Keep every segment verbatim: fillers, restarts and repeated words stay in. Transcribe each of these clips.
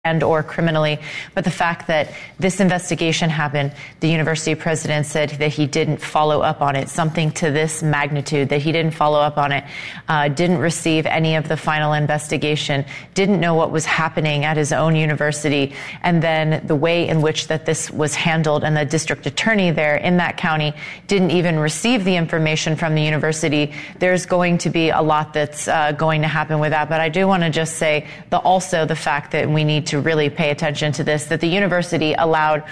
and or criminally. But the fact that this investigation happened, the university president said that he didn't follow up on it, something to this magnitude, that he didn't follow up on it, uh, didn't receive any of the final investigation, didn't know what was happening at his own university, and then the way in which that this was handled, and the district attorney there in that county didn't even receive the information from the university. There's going to be a lot that's uh, going to happen with that. But I do want to just say the also the fact that we need to to really pay attention to this, that the university allowed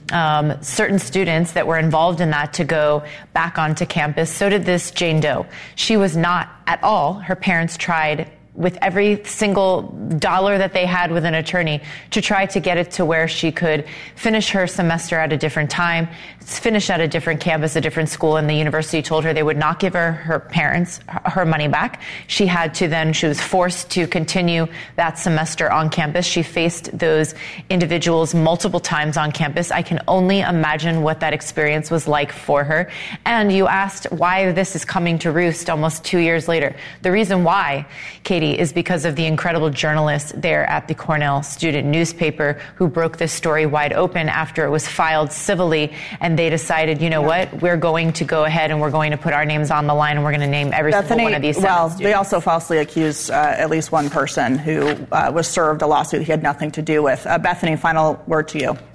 um, certain students that were involved in that to go back onto campus. So did this Jane Doe. She was not at all. Her parents tried with every single dollar that they had with an attorney to try to get it to where she could finish her semester at a different time, finish at a different campus, a different school, and the university told her they would not give her her parents her money back. She had to then, she was forced to continue that semester on campus. She faced those individuals multiple times on campus. I can only imagine what that experience was like for her. And you asked why this is coming to roost almost two years later. The reason why, Katie, is because of the incredible journalists there at the Cornell student newspaper who broke this story wide open after it was filed civilly, and they decided, you know yeah. what, we're going to go ahead and we're going to put our names on the line, and we're going to name every Bethany, single one of these well, students. They also falsely accused uh, at least one person who uh, was served a lawsuit he had nothing to do with. Uh, Bethany, final word to you.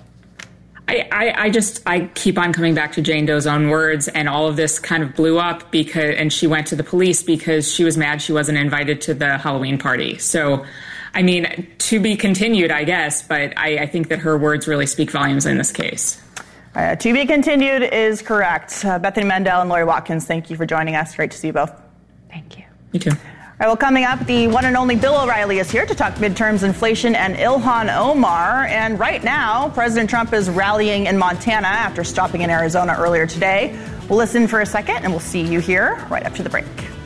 I, I, I just, I keep on coming back to Jane Doe's own words, and all of this kind of blew up because, and she went to the police because she was mad she wasn't invited to the Halloween party. So, I mean, to be continued, I guess, but I, I think that her words really speak volumes in this case. Uh, to be continued is correct. Uh, Bethany Mandel and Lori Watkins, thank you for joining us. Great to see you both. Thank you. You too. All right, well, coming up, the one and only Bill O'Reilly is here to talk midterms, inflation, and Ilhan Omar. And right now, President Trump is rallying in Montana after stopping in Arizona earlier today. We'll listen for a second, and we'll see you here right after the break.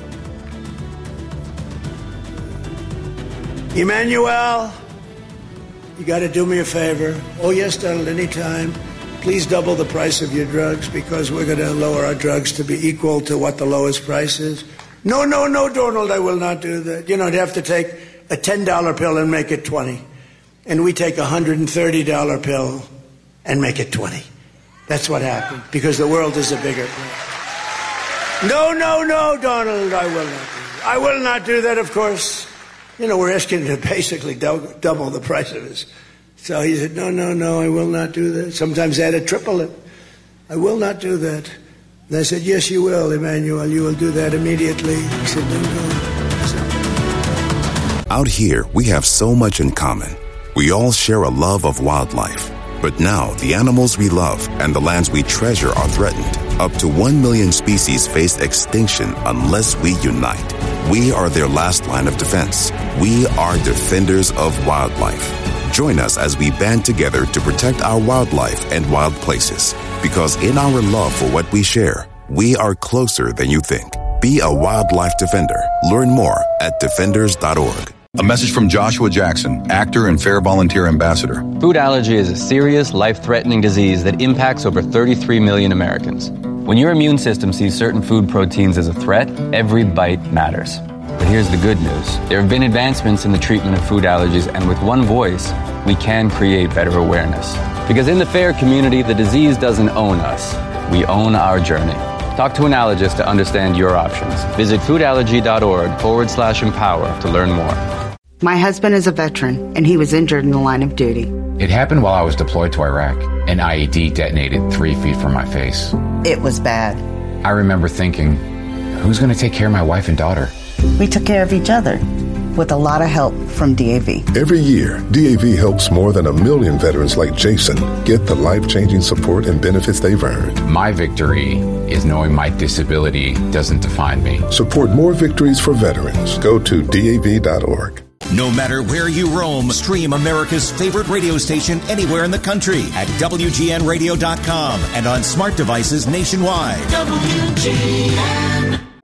Emmanuel, you got to do me a favor. Oh, yes, Donald, anytime. Please double the price of your drugs because we're going to lower our drugs to be equal to what the lowest price is. No, no, no, Donald, I will not do that. You know, you have to take a ten dollar pill and make it twenty. And we take a one hundred thirty dollar pill and make it twenty. That's what happened, because the world is a bigger place. No, no, no, Donald, I will not do that. I will not do that, of course. You know, we're asking him to basically do- double the price of his. So he said, no, no, no, I will not do that. Sometimes add a triple it. I will not do that. And I said, yes, you will, Emmanuel. You will do that immediately. He said, no, no. Out here, we have so much in common. We all share a love of wildlife. But now, the animals we love and the lands we treasure are threatened. Up to one million species face extinction unless we unite. We are their last line of defense. We are defenders of wildlife. Join us as we band together to protect our wildlife and wild places. Because in our love for what we share, we are closer than you think. Be a wildlife defender. Learn more at defenders dot org. A message from Joshua Jackson, actor and Fair Volunteer Ambassador. Food allergy is a serious, life-threatening disease that impacts over thirty-three million Americans. When your immune system sees certain food proteins as a threat, every bite matters. But here's the good news. There have been advancements in the treatment of food allergies, and with one voice, we can create better awareness. Because in the FAIR community, the disease doesn't own us. We own our journey. Talk to an allergist to understand your options. Visit foodallergy.org forward slash empower to learn more. My husband is a veteran, and he was injured in the line of duty. It happened while I was deployed to Iraq. An I E D detonated three feet from my face. It was bad. I remember thinking, who's going to take care of my wife and daughter? We took care of each other with a lot of help from D A V. Every year, D A V helps more than a million veterans like Jason get the life-changing support and benefits they've earned. My victory is knowing my disability doesn't define me. Support more victories for veterans. Go to D A V dot org. No matter where you roam, stream America's favorite radio station anywhere in the country at W G N radio dot com and on smart devices nationwide. W G N.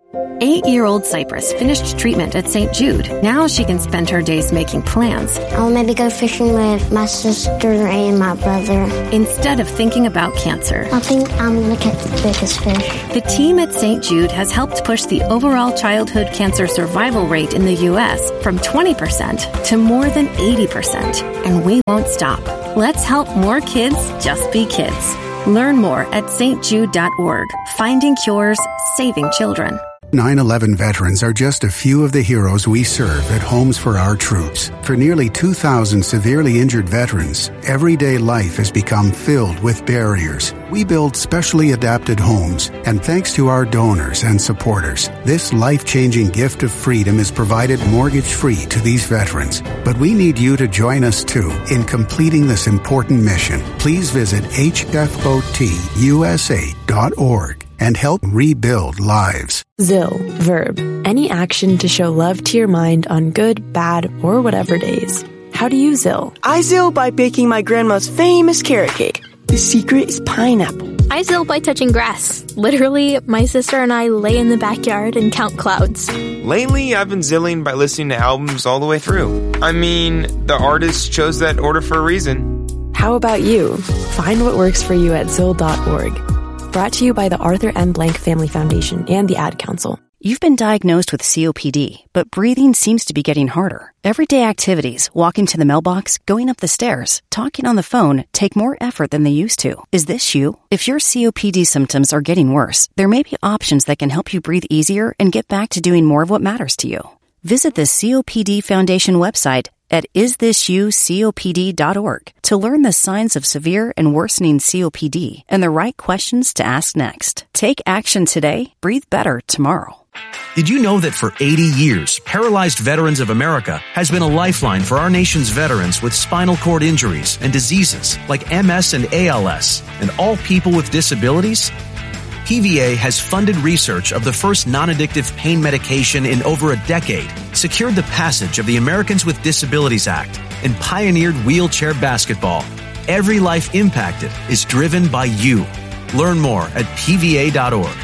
Eight-year-old Cypress finished treatment at Saint Jude. Now she can spend her days making plans. I'll maybe go fishing with my sister and my brother. Instead of thinking about cancer. I think I'm going to catch the biggest fish. The team at Saint Jude has helped push the overall childhood cancer survival rate in the U S from twenty percent to more than eighty percent. And we won't stop. Let's help more kids just be kids. Learn more at s t jude dot org. Finding cures, saving children. nine eleven veterans are just a few of the heroes we serve at Homes for Our Troops. For nearly two thousand severely injured veterans, everyday life has become filled with barriers. We build specially adapted homes, and thanks to our donors and supporters, this life-changing gift of freedom is provided mortgage-free to these veterans. But we need you to join us, too, in completing this important mission. Please visit h f o t u s a dot org and help rebuild lives. Zill, verb, any action to show love to your mind on good, bad, or whatever days. How do you Zill? I Zill by baking my grandma's famous carrot cake. The secret is pineapple. I Zill by touching grass. Literally, my sister and I lay in the backyard and count clouds. Lately, I've been Zilling by listening to albums all the way through. I mean, the artist chose that order for a reason. How about you? Find what works for you at zill dot org. Brought to you by the Arthur M. Blank Family Foundation and the Ad Council. You've been diagnosed with C O P D, but breathing seems to be getting harder. Everyday activities, walking to the mailbox, going up the stairs, talking on the phone, take more effort than they used to. Is this you? If your C O P D symptoms are getting worse, there may be options that can help you breathe easier and get back to doing more of what matters to you. Visit the C O P D Foundation website at is this you copd dot org to learn the signs of severe and worsening C O P D and the right questions to ask next. Take action today, breathe better tomorrow. Did you know that for eighty years, Paralyzed Veterans of America has been a lifeline for our nation's veterans with spinal cord injuries and diseases like M S and A L S, and all people with disabilities? P V A has funded research of the first non-addictive pain medication in over a decade, secured the passage of the Americans with Disabilities Act, and pioneered wheelchair basketball. Every life impacted is driven by you. Learn more at p v a dot org.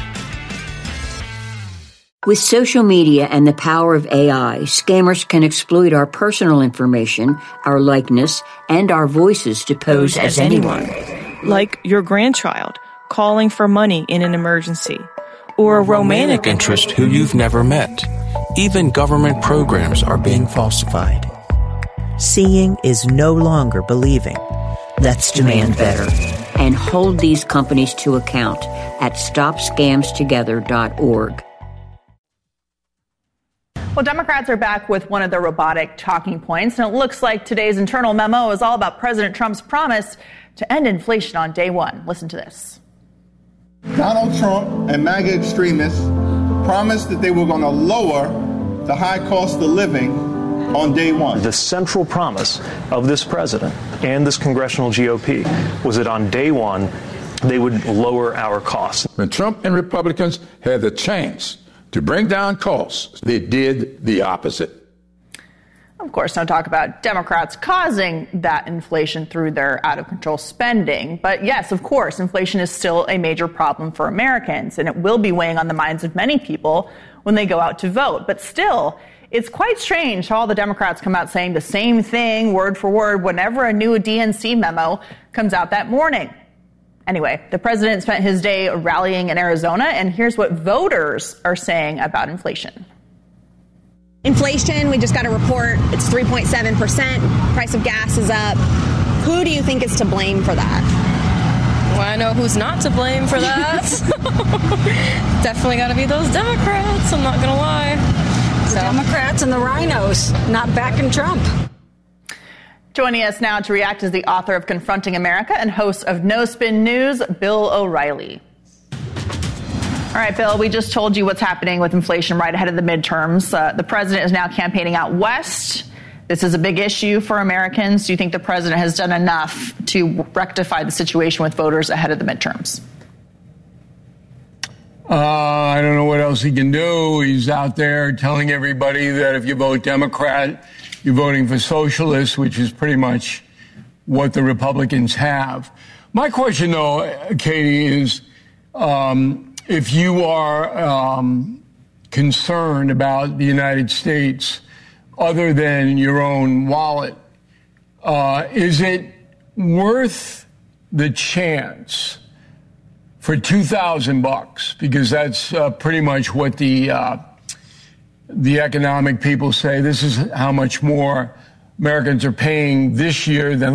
With social media and the power of A I, scammers can exploit our personal information, our likeness, and our voices to pose as anyone. Like your grandchild calling for money in an emergency, or a romantic, romantic interest who you've never met. Even government programs are being falsified. Seeing is no longer believing. Let's demand better. And hold these companies to account at stop scams together dot org. Well, Democrats are back with one of their robotic talking points, and it looks like today's internal memo is all about President Trump's promise to end inflation on day one. Listen to this. Donald Trump and MAGA extremists promised that they were going to lower the high cost of living on day one. The central promise of this president and this congressional G O P was that on day one, they would lower our costs. When Trump and Republicans had the chance to bring down costs, they did the opposite. Of course, don't talk about Democrats causing that inflation through their out-of-control spending. But yes, of course, inflation is still a major problem for Americans, and it will be weighing on the minds of many people when they go out to vote. But still, it's quite strange how all the Democrats come out saying the same thing, word for word, whenever a new D N C memo comes out that morning. Anyway, the president spent his day rallying in Arizona, and here's what voters are saying about inflation. Inflation, we just got a report, it's three point seven percent. Price of gas is up. Who do you think is to blame for that? Well, I know who's not to blame for that. Definitely got to be those Democrats, I'm not going to lie. The so. Democrats and the rhinos, not backing Trump. Joining us now to react is the author of Confronting America and host of No Spin News, Bill O'Reilly. All right, Bill, we just told you what's happening with inflation right ahead of the midterms. Uh, the president is now campaigning out west. This is a big issue for Americans. Do you think the president has done enough to rectify the situation with voters ahead of the midterms? Uh, I don't know what else he can do. He's out there telling everybody that if you vote Democrat, you're voting for socialists, which is pretty much what the Republicans have. My question, though, Katie, is um, if you are um, concern about the United States other than your own wallet, uh, is it worth the chance for two thousand bucks? Because that's uh, pretty much what the uh, the economic people say. This is how much more Americans are paying this year than